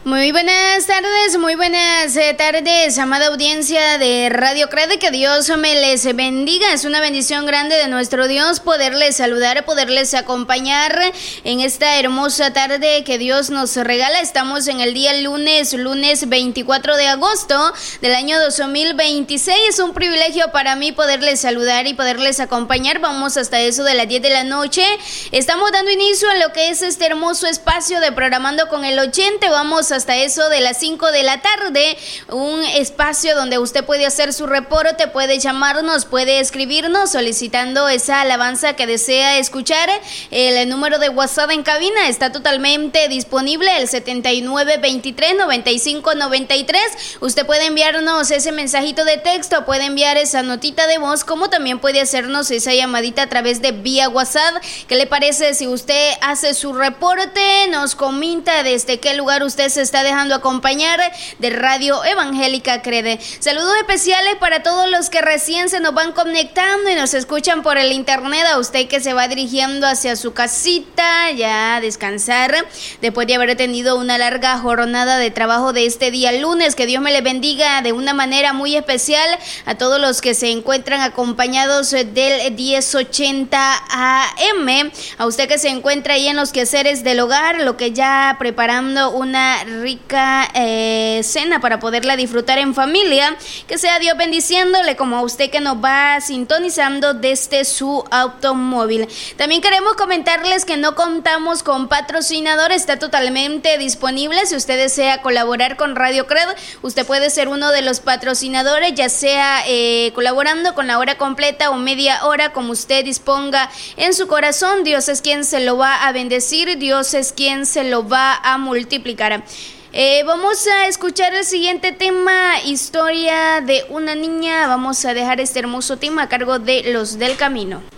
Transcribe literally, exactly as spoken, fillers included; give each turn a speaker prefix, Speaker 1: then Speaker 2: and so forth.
Speaker 1: Muy buenas tardes, muy buenas eh, tardes, amada audiencia de Radio Cred, que Dios me les bendiga. Es una bendición grande de nuestro Dios poderles saludar, poderles acompañar en esta hermosa tarde que Dios nos regala. Estamos en el día lunes, lunes veinticuatro de agosto del año dos mil veintiséis. Es un privilegio para mí poderles saludar y poderles acompañar. Vamos hasta eso de las diez de la noche. Estamos dando inicio a lo que es este hermoso espacio de Programando con el ochenta. Vamos hasta eso de las cinco de la tarde, un espacio donde usted puede hacer su reporte, puede llamarnos, puede escribirnos solicitando esa alabanza que desea escuchar. El número de WhatsApp en cabina está totalmente disponible, el setenta y nueve veintitrés noventa y cinco noventa y tres. Usted puede enviarnos ese mensajito de texto, puede enviar esa notita de voz, como también puede hacernos esa llamadita a través de vía WhatsApp. ¿Qué le parece si usted hace su reporte, nos comenta desde qué lugar usted se está dejando acompañar de Radio Evangélica Cred? Saludos especiales para todos los que recién se nos van conectando y nos escuchan por el internet. A usted que se va dirigiendo hacia su casita ya a descansar después de haber tenido una larga jornada de trabajo de este día lunes. Que Dios me le bendiga de una manera muy especial a todos los que se encuentran acompañados del diez ochenta A M. A usted que se encuentra ahí en los quehaceres del hogar, lo que ya preparando una rica eh, cena para poderla disfrutar en familia. Que sea Dios bendiciéndole, como a usted que nos va sintonizando desde su automóvil. También queremos comentarles que no contamos con patrocinador, está totalmente disponible. Si usted desea colaborar con Radio Cred, usted puede ser uno de los patrocinadores, ya sea eh, colaborando con la hora completa o media hora, como usted disponga en su corazón. Dios es quien se lo va a bendecir, Dios es quien se lo va a multiplicar. Eh, vamos a escuchar el siguiente tema, historia de una niña. Vamos a dejar este hermoso tema a cargo de Los del Camino.